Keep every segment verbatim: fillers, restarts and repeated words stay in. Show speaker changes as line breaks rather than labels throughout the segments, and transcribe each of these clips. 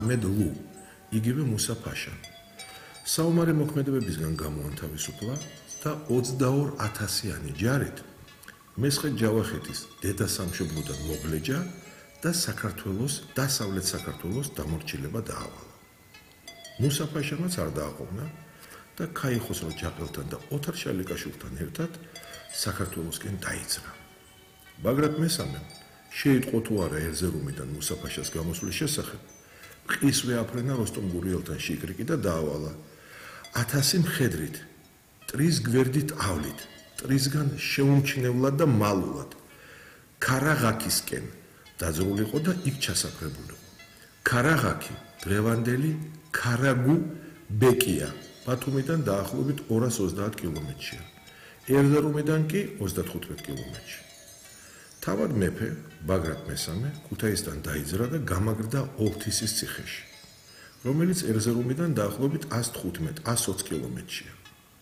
მედლუ იგივე მუსა ფაშა საომარი მოქმედებებისგან გამოანთავისუფლა და ოცდაორ ათასიანი ჯარით მესხე ჯავახეთის დედასამშობლოდან მობლეჯა და საქართველოს დასავლეთ საქართველოს დამორჩილება დაავალა. მუსა ფაშამაც არ დააყოვნა და ქაიხოსრო ჯაყელთან და ოთარ შალიკაშვილთან ერთად საქართველოსკენ დაიძრა. ბაგრატ მესამემ შეიტყო თუ არა ერზერუმიდან მუსა ფაშას გამოსვლის შესახებ, ყისვე აფრენა როსტომ გურიელთან შიკრიკი და დაავალა. ათასი მხედრით, ტრის გვერდით ავლით, ტრისგან შეუმჩნევლად და მალულად ქარაღაქისკენ დაძრულიყო და იქ ჩასაფრებულიყო. ქარაღაქი დღევანდელი ქარაგუ ბეკია, ბათუმიდან დაახლოებით ორას ოცდაათ კილომეტრია, ერზერუმიდან კი ოცდათხუთმეტ კილომეტრში. თავად მეფე ბაგრატ მესამე ქუთაისთან დაიძრა და გამაგრდა ოლთისის ციხეში, რომელიც ერზერუმიდან დაახლოებით ას თხუთმეტ ას ოცი კილომეტრია.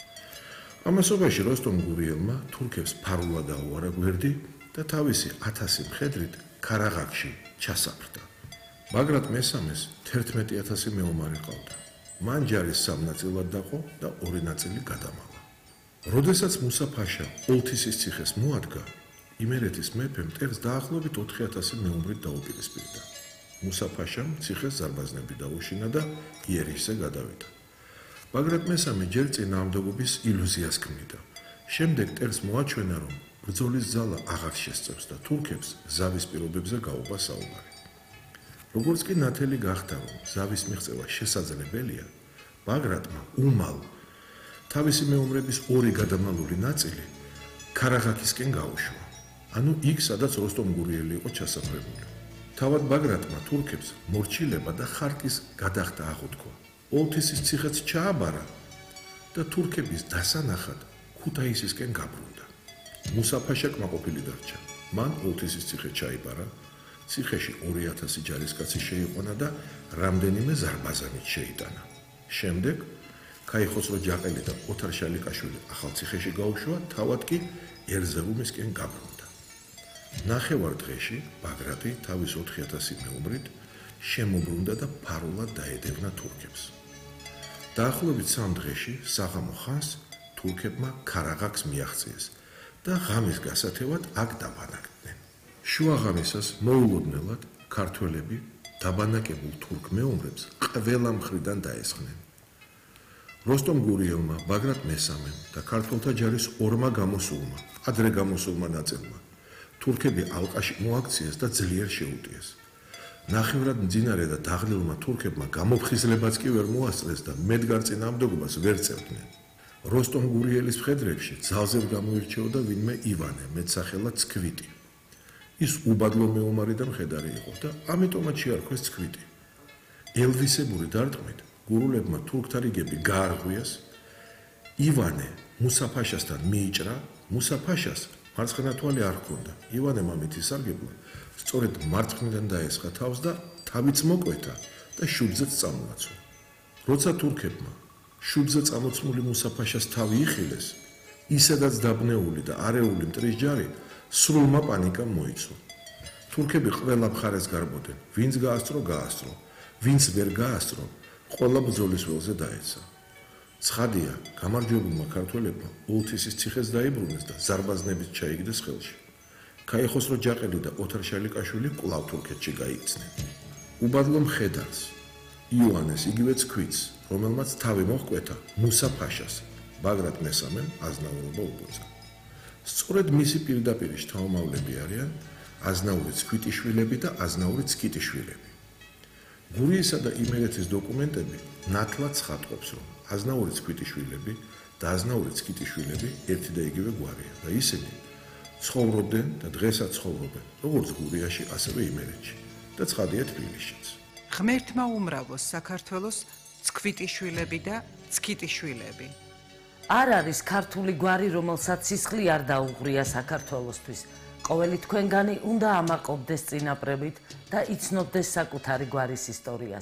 ამასობაში როსტომ გურიელმა თურქებს ფარულად აუარა გვერდი და თავისი ათასი მხედრით ქარაღაქში ჩასაფრდა. ბაგრატ მესამეს თერთმეტი ათასი მეომარი ყავდა. მან ჯარის სამ ნაწილად დაყო და ორი ნაწილი გადამალა. როდესაც მუსა ფაშა ოლთისის ციხეს მოადგა, იმერეთის მეფემ მტერს დაახლოებით ოთხი ათასი მეომრით დაუპირისპირდა. მუსა ფაშამ ციხეს ზარბაზნები დაუშინა და იერიშზე გადავიდა. ბაგრატ მესამე ჯერ წინააღმდეგობის ილუზიას ქმნიდა. შემდეგ მტერს მოაჩვენა, რომ ბრძოლის ძალა აღარ შესწევს და თურქებს ზავის პირობებზე გაუღა საუბარი. როგორც კი ნათელი გახდა, რომ ზავის მიღწევა შესაძლებელია, ბაგრატმა უმალ თავისი მეომრების ორი გადამალული ნაწილი ქარაღაქისკენ გაუშვა. ანუ იქ, სადაც როსტომ გურიელი იყო ჩასაფრებული. თავად ბაგრატმა თურქებს მორჩილება და ხარკის გადახდა აღუთქვა. ოლთისის ციხეც ჩააბარა და თურქების დასანახად ქუთაისისკენ გაბრუნდა. მუსა ფაშა კმაყოფილი დარჩა. მან ოლთისის ციხე ჩაიბარა, ციხეში ორი ათასი ჯარისკაცი შეიყვანა და რამდენიმე ზარბაზანით შეიტანა. შემდეგ ქაიხოსრო ჯაყელი და ოთარ შალიკაშვილი ახალ ციხეში გაუშვა, თავად კი ერზერუმისკენ გაბრუნდა. ნახევარ დღეში ბაგრატი თავის ოთხი ათასი მეომრით შემოbrunდა და ფარულად დაედევნა თურქებს. დაახლოებით სამ დღეში საღამო ხანს თურქებმა ქარაღაქს მიაღწიეს და ღამის გასათევად აქ დაბანაკდნენ. შუა ღამისას მოულოდნელად ქართველები დაბანაკებულ თურქ მეომრებს ყველა მხრიდან დაესხნენ. როსტომ გურიელმა, ბაგრატ მესამემ და ქართველთა ჯარის ორმა გამოსულმა, ადრე გამოსულმა ნაწილმა თურქები ალყაში მოაქციეს და ძლიერ შეუტიეს. ნახევრად მძინარე და დაღლილმა თურქებმა გამოფხიზლებაც კი ვერ მოასწრეს და მედგარ წინააღმდეგობას ვერ წევდნენ. როსტომ გურიელის მხედრებში ძალზედ გამოირჩეოდა ვინმე ივანე, მეტსახელად ცქვიტი. ის უბადლო მეომარი და მხედარი იყო და ამიტომაც შეარქვეს ცქვიტი. ელვისებური დარტყმით გურულებმა თურქთა რიგები გაარღვიეს. ივანე მუსა ფაშასთან მიიჭრა, მუსა ფაშას მარცხენა თვალი არ ჰქონდა. ივანემ ამით ისარგებლა, სწორედ მარცხნიდან დაესხა თავს და თავიც მოკვეთა და შუბზეც წამოაცვა. როცა თურქებმა შუბზე წამოცმული მუსა ფაშას თავი იხილეს, ისედაც დაბნეული და არეული მტრის ჯარი სრულმა პანიკამ მოიცვა. თურქები ყველა მხარეს გარბოდნენ, ვინც გაასწრო, გაასწრო, ვინც ვერ გაასწრო, ყველა ბრძოლის ველზე დაეცა. ცხადია, გამარჯვებულმა ქართველებმა ოლთისის ციხეს დაიბრუნეს და ზარბაზნებით ჩაიგდეს ხელში. ქაიხოსრო ჯაყელი და ოთარ შალიკაშვილი კვლავ თურქეთში გაიქცნენ. უბადლო მხედარს, იოანეს იგივე ცქვიტს, რომელმაც თავი მოჰკვეთა მუსა ფაშას, ბაგრატ მესამემ აზნაურობა უბოძა. სწორედ მისი პირდაპირი შთამომავლები არიან აზნაური ცქვიტიშვილები და აზნაური ცკიტიშვილები. გურიისა და იმერეთის დოკუმენტები ნათლად ცხადყოფს, რომ აზნაური ცქვიტიშვილები და აზნაური ცკიტიშვილები ერთი და იგივე გვარია და ისინი ცხოვრობდნენ და დღესაც ცხოვრობენ, როგორც გურიაში, ასევე იმერეთში და ცხადია თბილისშიც.
ღმერთმა უმრავლოს საქართველოს ცქვიტიშვილები და ცკიტიშვილები.
არ არის ქართული გვარი, რომელსაც სისხლი არ დაუღრია საქართველოსთვის. ყოველი თქვენგანი უნდა ამაყობდეს წინაპრებით და იცნობდეს საკუთარი გვარის ისტორიას.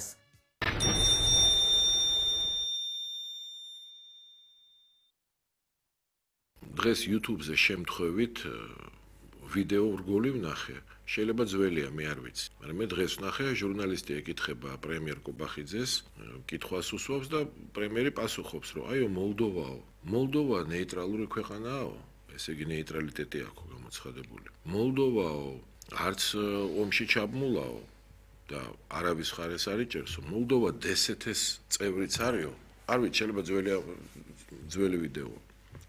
დღეს YouTube-ზე შემთხვევით ვიდეო რგოლი ვნახე. შეიძლება ძველია, მე არ ვიცი. მაგრამ მე დღეს ვნახე, ჟურნალისტი ეკითხება პრემიერ კობახიძეს, კითხვას უსვამს და პრემიერი პასუხობს, რომ აიო, მოლდოვაო. მოლდოვა ნეიტრალური ქვეყანაა, ესე იგი ნეიტრალიტეტი აქვს გამოცხადებული. მოლდოვაო, არც ომში ჩაბმულაო და არავის ხარეს არ იჭერს, მოლდოვა დსთ-ის წევრიც არისო. არ ვიცი, შეიძლება ძველი ძველი ვიდეოა.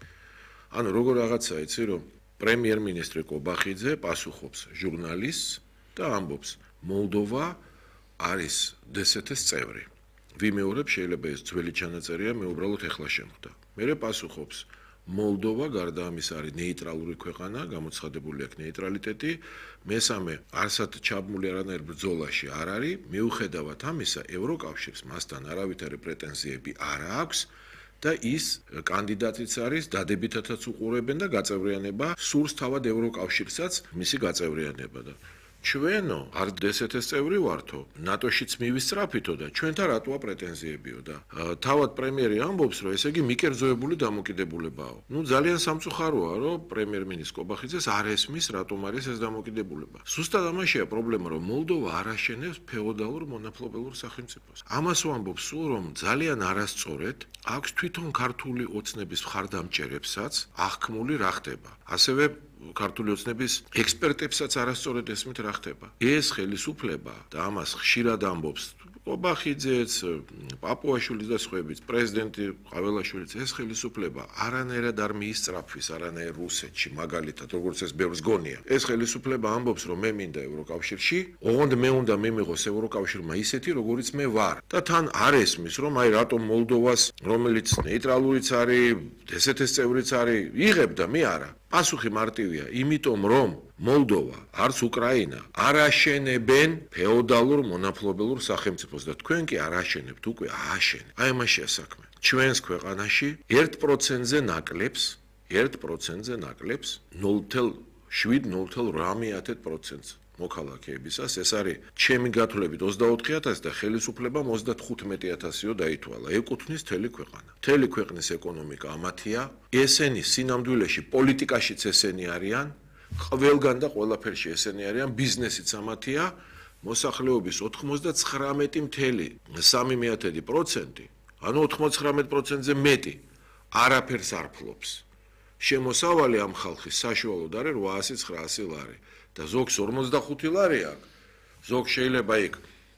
ანუ როგორ რაღაცა იცი, რომ პრემიერ-მინისტრი კობახიძე პასუხობს ჟურნალისტს და ამბობს, მოლდოვა არის დსთ-ის წევრი. ვიმეორებ, შეიძლება ეს ძველი ჩანაწერია, მე უბრალოდ ეხლა შემხვდა. მერე პასუხობს, მოლდოვა გარდა ამის არის ნეიტრალური ქვეყანა, გამოცხადებული აქვს ნეიტრალიტეტი, მესამე, არსად ჩაბმული არანაირ ბრძოლაში არ არის, მიუხედავად ამისა, ევროკავშირს მასთან არავითარი პრეტენზიები არ აქვს. და ის კანდიდატიც არის, დადებითათაც უყურებენ და გაწევრიანება სურს თავად ევროკავშირსაც მისი გაწევრიანება და ჩვენო არ დსთ-ის წევრი ვართო, ნატოშიც მივისწრაფითო და ჩვენთან რატოა პრეტენზიებიო და თავად პრემიერი ამბობს, რომ ესე იგი მიკერძოებული დამოკიდებულებაა. ნუ ძალიან სამწუხაროა, რომ პრემიერ-მინისტრ კობახიძეს არ ესმის, რატომ არის ეს დამოკიდებულება. ზუსტად ამაშია პრობლემა, რომ მოლდოვა არ აშენებს ფეოდალურ მონაპლობელურ სახელმწიფოს. ამას ვამბობ სულ, რომ ძალიან არასწორად აქვს თვითონ ქართული ოცნების მხარდამჭერებსაც აღქმული რა ხდება. ასევე ქართული ოცნების ექსპერტებსაც არასწორად ესმით რა ხდება. ეს ხელისუფლება და ამას ხშირად ამბობს კობახიძეც, პაპუაშვილიც და სხვაებიც, პრეზიდენტი ყაველაშვილიც, ეს ხელისუფლება არანაირად არ მიისწრაფვის არანაირ რუსეთში, მაგალითად, როგორც ეს ბევრს გონია. ეს ხელისუფლება ამბობს, რომ მე მინდა ევროკავშირში, ოღონდ მე უნდა მიმიღოს ევროკავშირმა ისეთი, როგორიც მე ვარ. და თან არ ესმის, რომ აი რატომ მოლდოვას, რომელიც ნეიტრალურიც არის, დსთ-ის წევრიც არის, იღებდა, მე არა. პასუხი მარტივია, იმიტომ რომ მოლდოვა, არც უკრაინა არ აშენებენ ფეოდალურ მონაპლობელურ სახელმწიფოს და თქვენ კი არ აშენებთ, უკვე ააშენებთ. აი ამაშია საქმე. ჩვენს ქვეყანაში ერთ პროცენტზე ნაკლებს, ერთ პროცენტზე ნაკლებს ნულ ათეულ შვიდ ნულ ათეულ რამე პროცენტს მოქალაქეებისას, ეს არის ჩემი გათვლებით ოცდაოთხი ათასი და ხელისუფლებამ ოცდახუთმეტი ათასიო დაითვალა. ეკუთვნის მთელი ქვეყანა. მთელი ქვეყნის ეკონომიკა ამათია. ესენი სინამდვილეში პოლიტიკაშიც ესენი არიან, ყველგან და ყველაფერში ესენი არიან, ბიზნესიც ამათია. მოსახლეობის ოთხმოცდაცხრამეტი წუთი სამი პროცენტი, ანუ ოთხმოცდაცხრამეტ პროცენტზე მეტი არაფერს არ ფლობს. შემოსავალი ამ ხალხის საშუალოდ არის რვაასი ცხრაასი ლარი. და ზოგს ორმოცდახუთი ლარი აქვს. ზოგს შეიძლება იქ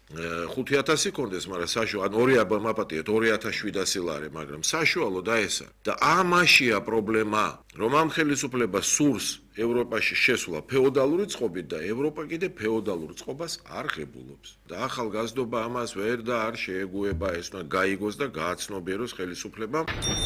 ხუთი ათასი კონდეს, მაგრამ საშუალო ან ორი მაპატიეთ ორი ათას შვიდასი ლარი, მაგრამ საშუალო და ესა. და ამაშია პრობლემა, რომ ამ ხელისუფლებას სურს ევროპაში შესვლა ფეოდალური წყობით და ევროპა კიდე ფეოდალურ წყობას არ ღებულობს. და ახალგაზრდობა ამას ვერ და არ შეეგუება, ეს უნდა გაიგოს და გააცნობიეროს ხელისუფლებამ.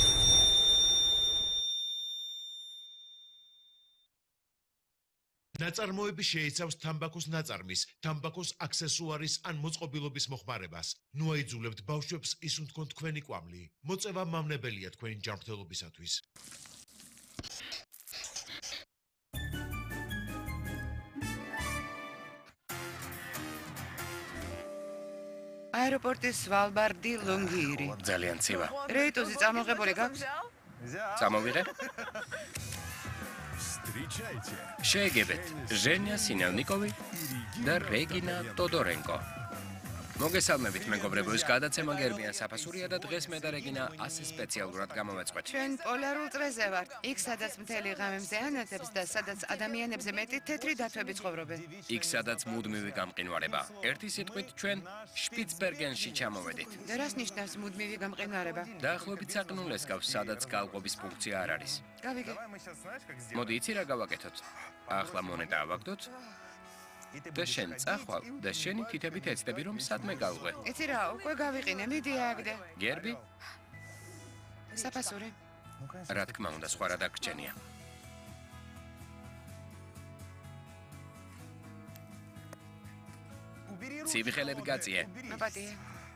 ნაწარმოები შეიცავს თამბაქოს ნაწარმის, თამბაქოს აქსესუარის ან მოწყობილობის მოხმარებას. ნუ აიძულებთ ბავშვებს ისუნ თქვენ თქვენი კვამლი. მოწევა მავნებელია თქვენი ჯანმრთელობისათვის.
აეროპორტის სვალბარდი ლონგიირი.
ძალიან ცივა.
რეიტუზი წამოღებული გაქვს?
წამოვიღე? შეეგებეთ ჟენია სინელნიკოვი და რეგინა ტოდორენკო. მოგესალმებით მეგობრებო, ეს გადაცემა გერბიან საფასურია და დღეს მე და რეგინა ასე სპეციალურად გამოვეწყვეთ.
ჩვენ პოლარულ წრეზე ვართ, იქ სადაც მთელი ღამე მზეანათებს და სადაც ადამიანებზე მეტი თეთრი დათვები ცხოვრობენ.
იქ სადაც მუდმივი გამყინვარება. ერთი სიტყვით ჩვენ შპიცბერგენში ჩამოვედით.
და რას ნიშნავს მუდმივი გამყინვარება?
დაახლოებით საყნულეს გავს, სადაც კალყობის ფუნქცია არ არის.
გავიგე.
მოდი იცი რა გავაკეთოთ. ახლა მონეტა ავაგდოთ. და შენ წახვალ და შენი თითებით ეცდები რომ სადმე გავღვე.
იცი რა, უკვე გავიყინე, მიდი ააგდე.
გერბი?
საფასური.
რა თქმა უნდა, სხვა რა დაგრჩენია. ცივი ხელები გაწიე.
მაპატიე.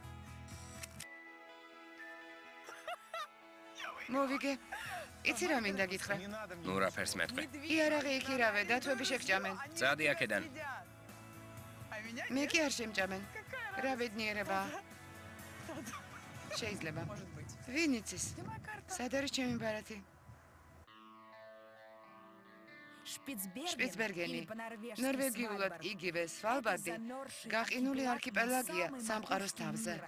მოვიგე. იცი რა მინდა გითხრა?
ნუ რა ფერს მეტყვი.
იარაღი იქირავე, დათვები შეგჭამენ.
წადი აქედან.
მე კი არ შემჭამენ. რა ბედნიერება. შეიძლება. ვინ იცის? სად არის ჩემი ბარათი? შპიცბერგენი, ნორვეგიულად იგივე სვალბარდი, გაყინული არქიპელაგია სამყაროს თავზე.